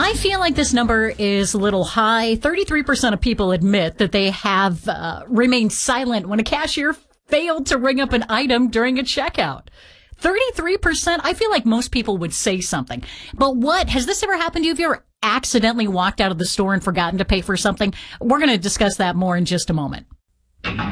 I feel like this number is a little high. 33% of people admit that they have remained silent when a cashier failed to ring up an item during a checkout. 33%, I feel like most people would say something. But has this ever happened to you? Have you ever accidentally walked out of the store and forgotten to pay for something? We're going to discuss that more in just a moment.